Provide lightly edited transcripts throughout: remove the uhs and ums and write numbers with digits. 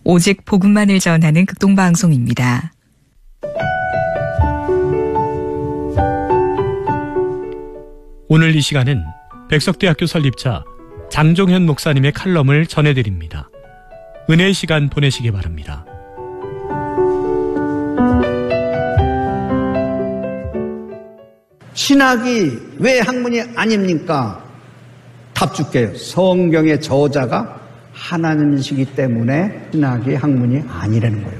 오직 복음만을 전하는 극동방송입니다. 오늘 이 시간은 백석대학교 설립자 장종현 목사님의 칼럼을 전해드립니다. 은혜의 시간 보내시기 바랍니다. 신학이 왜 학문이 아닙니까? 답 줄게요. 성경의 저자가 하나님이시기 때문에 신학이 학문이 아니라는 거예요.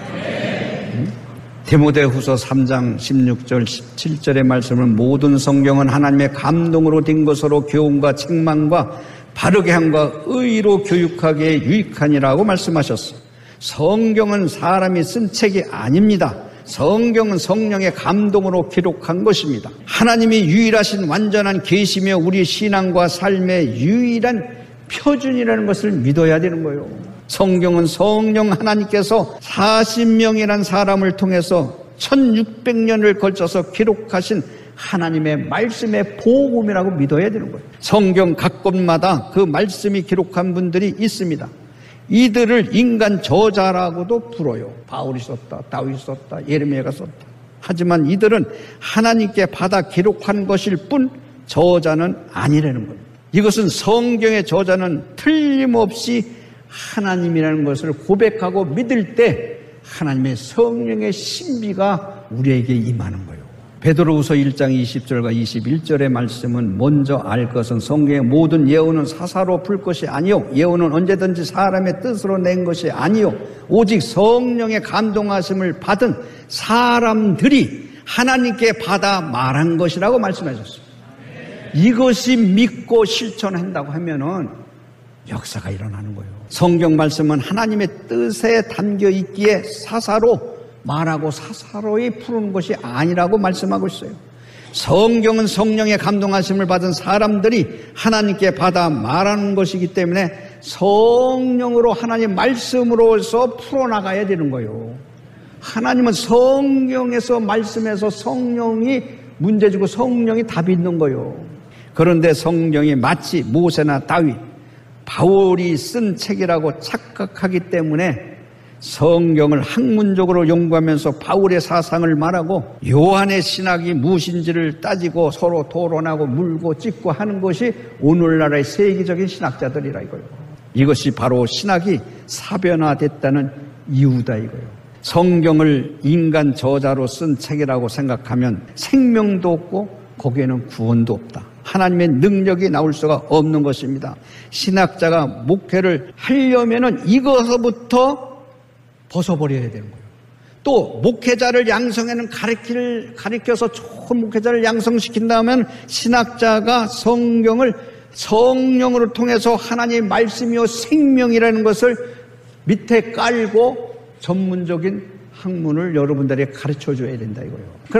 디모데후서 3장 16절 17절의 말씀은 모든 성경은 하나님의 감동으로 된 것으로 교훈과 책망과 바르게 함과 의로 교육하기에 유익하니라고 말씀하셨어요. 성경은 사람이 쓴 책이 아닙니다. 성경은 성령의 감동으로 기록한 것입니다. 하나님이 유일하신 완전한 계시며 우리 신앙과 삶의 유일한 표준이라는 것을 믿어야 되는 거예요. 성경은 성령 하나님께서 40명이라는 사람을 통해서 1600년을 걸쳐서 기록하신 하나님의 말씀의 복음이라고 믿어야 되는 거예요. 성경 각 곳마다 그 말씀이 기록한 분들이 있습니다. 이들을 인간 저자라고도 불어요. 바울이 썼다, 다윗이 썼다, 예레미야가 썼다. 하지만 이들은 하나님께 받아 기록한 것일 뿐 저자는 아니라는 겁니다. 이것은 성경의 저자는 틀림없이 하나님이라는 것을 고백하고 믿을 때 하나님의 성령의 신비가 우리에게 임하는 거예요. 베드로후서 1장 20절과 21절의 말씀은 먼저 알 것은 성경의 모든 예언은 사사로 풀 것이 아니요 예언은 언제든지 사람의 뜻으로 낸 것이 아니요 오직 성령의 감동하심을 받은 사람들이 하나님께 받아 말한 것이라고 말씀하셨어요. 이것이 믿고 실천한다고 하면은 역사가 일어나는 거예요. 성경 말씀은 하나님의 뜻에 담겨 있기에 사사로 말하고 사사로이 푸는 것이 아니라고 말씀하고 있어요. 성경은 성령의 감동하심을 받은 사람들이 하나님께 받아 말하는 것이기 때문에 성령으로 하나님 말씀으로서 풀어나가야 되는 거예요. 하나님은 성경에서 말씀에서 성령이 문제 주고 성령이 답이 있는 거예요. 그런데 성경이 마치 모세나 다윗, 바울이 쓴 책이라고 착각하기 때문에 성경을 학문적으로 연구하면서 바울의 사상을 말하고 요한의 신학이 무엇인지를 따지고 서로 토론하고 물고 찢고 하는 것이 오늘날의 세계적인 신학자들이라 이거예요. 이것이 바로 신학이 사변화됐다는 이유다 이거예요. 성경을 인간 저자로 쓴 책이라고 생각하면 생명도 없고 거기에는 구원도 없다. 하나님의 능력이 나올 수가 없는 것입니다. 신학자가 목회를 하려면은 이것부터 벗어버려야 되는 거예요. 또 목회자를 양성하는 가르쳐서 좋은 목회자를 양성시킨다면 신학자가 성경을 성령으로 통해서 하나님의 말씀이요 생명이라는 것을 밑에 깔고 전문적인 학문을 여러분들에게 가르쳐줘야 된다 이거예요.